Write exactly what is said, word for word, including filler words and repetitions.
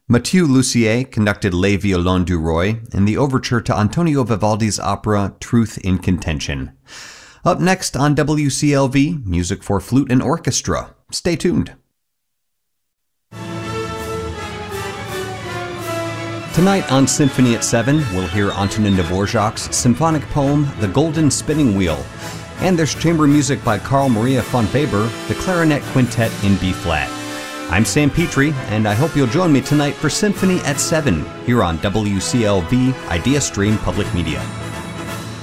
Mathieu Lussier conducted Les Violons du Roi in the overture to Antonio Vivaldi's opera Truth in Contention. Up next on W C L V, music for flute and orchestra. Stay tuned. Tonight on Symphony at seven, we'll hear Antonin Dvorak's symphonic poem, The Golden Spinning Wheel. And there's chamber music by Carl Maria von Weber, the Clarinet Quintet in B-flat. I'm Sam Petrie, and I hope you'll join me tonight for Symphony at seven, here on W C L V Idea Stream Public Media.